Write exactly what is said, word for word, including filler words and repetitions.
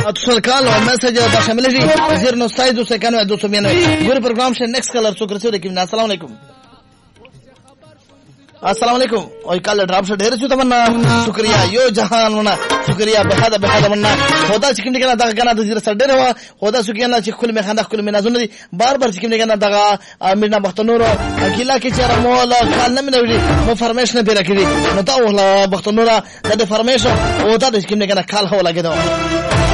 اتصل کال او میسج دا شامل دي زیر نو سای دو سکانو دو سو ننانوے ګور پروګرام شه نیکست کلر څو کرسو د کې السلام علیکم السلام علیکم او کال ډراپ شه ډیر شو تمنا شکریا یو جهان ونا شکریا به هدا به هدا ونا خدا چې کوم کنه دا کنه د زیر سر ډیر و خدا شو کنه چې خپل می خنده خپل می نازونه دي بار بار چې کوم کنه دا میرنا بختنور کیلا کې چر مولا کال نه منوي مو فرمیشن پیرا کړی نو تا ولا بختنور د فرمیشن او دا چې کوم کنه کال هو لګیدو